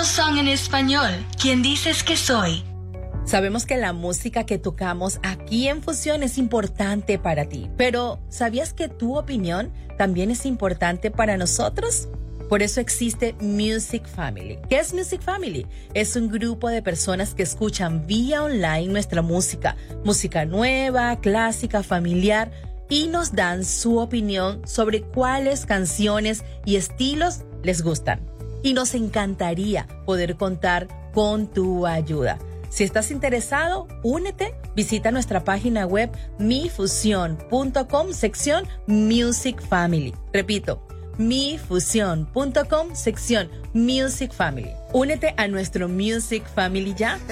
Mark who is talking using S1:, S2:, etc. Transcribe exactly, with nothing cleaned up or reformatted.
S1: Estos son en español. ¿Quién dices que soy?
S2: Sabemos que la música que tocamos aquí en Fusión es importante para ti, pero ¿sabías que tu opinión también es importante para nosotros? Por eso existe Music Family. ¿Qué es Music Family? Es un grupo de personas que escuchan vía online nuestra música, música nueva, clásica, familiar, y nos dan su opinión sobre cuáles canciones y estilos les gustan. Y nos encantaría poder contar con tu ayuda. Si estás interesado, únete, visita nuestra página web mi fusión punto com, sección Music Family. Repito, mi fusión punto com, sección Music Family. Únete a nuestro Music Family ya.